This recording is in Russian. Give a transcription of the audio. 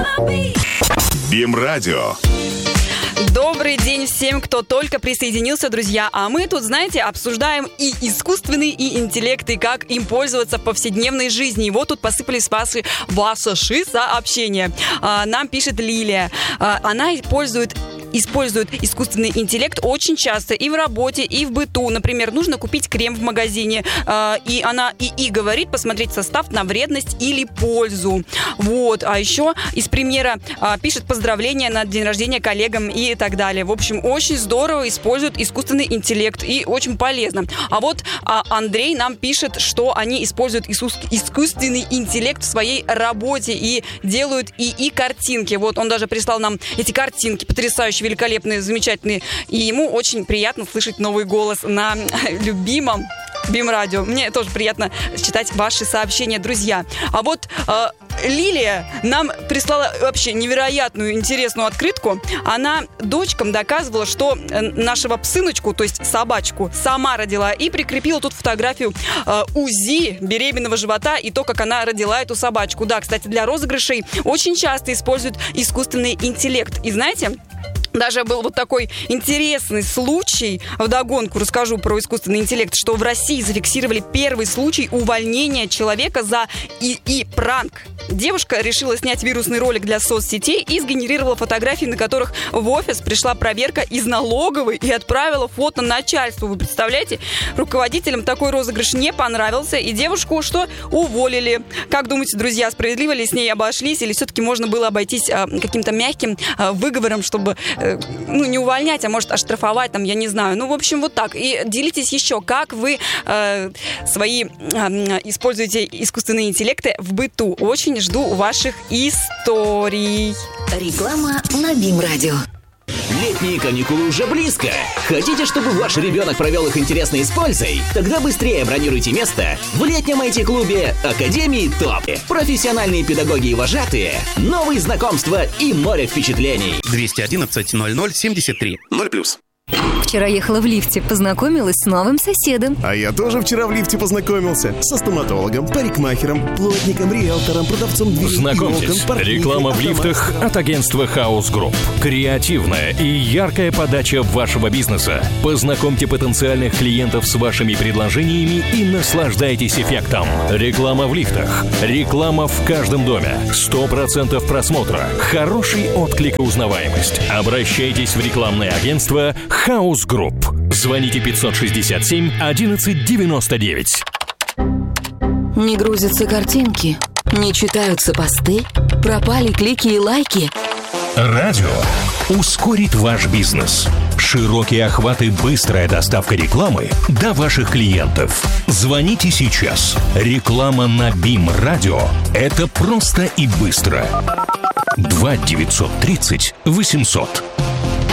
БИМ-радио. Добрый день всем, кто только присоединился, друзья. А мы тут, знаете, обсуждаем и искусственный, и интеллект, и как им пользоваться в повседневной жизни. И вот тут посыпались ваши сообщения. Нам пишет Лилия. Она использует искусственный интеллект очень часто и в работе, и в быту. Например, нужно купить крем в магазине, и она говорит посмотреть состав на вредность или пользу. Вот. А еще из примера пишет поздравления на день рождения коллегам и так далее. В общем, очень здорово используют искусственный интеллект и очень полезно. А вот Андрей нам пишет, что они используют искусственный интеллект в своей работе и делают картинки. Вот он даже прислал нам эти картинки потрясающие, великолепные, замечательные. И ему очень приятно слышать новый голос на любимом БИМ-радио. Мне тоже приятно читать ваши сообщения, друзья. А вот Лилия нам прислала вообще невероятную интересную открытку. Она дочкам доказывала, что нашего псыночку, то есть собачку, сама родила, и прикрепила тут фотографию УЗИ беременного живота и то, как она родила эту собачку. Да, кстати, для розыгрышей очень часто используют искусственный интеллект. И знаете, даже был вот такой интересный случай, вдогонку расскажу про искусственный интеллект, что в России зафиксировали первый случай увольнения человека за пранк. Девушка решила снять вирусный ролик для соцсетей и сгенерировала фотографии, на которых в офис пришла проверка из налоговой и отправила фото начальству. Вы представляете? Руководителям такой розыгрыш не понравился, и девушку уволили. Как думаете, друзья, справедливо ли с ней обошлись, или все-таки можно было обойтись каким-то мягким выговором, чтобы не увольнять, а может оштрафовать, там, я не знаю. В общем, вот так. И делитесь еще, как вы используете искусственные интеллекты в быту. Очень жду ваших историй. Реклама на БИМ-радио. Летние каникулы уже близко. Хотите, чтобы ваш ребенок провел их интересно и с пользой? Тогда быстрее бронируйте место в летнем IT-клубе Академии ТОП. Профессиональные педагоги и вожатые, новые знакомства и море впечатлений. 211 00 73 0+. Вчера ехала в лифте, познакомилась с новым соседом. А я тоже вчера в лифте познакомился. Со стоматологом, парикмахером, плотником, риэлтором, продавцом дверей. Знакомьтесь, реклама в лифтах от агентства House Group. Креативная и яркая подача вашего бизнеса. Познакомьте потенциальных клиентов с вашими предложениями и наслаждайтесь эффектом. Реклама в лифтах. Реклама в каждом доме. 100% просмотра. Хороший отклик и узнаваемость. Обращайтесь в рекламное агентство House Group. Звоните 567 11 99. Не грузятся картинки, не читаются посты, пропали клики и лайки. Радио ускорит ваш бизнес. Широкие охваты, быстрая доставка рекламы до ваших клиентов. Звоните сейчас. Реклама на БИМ-радио – это просто и быстро. 2 930 800.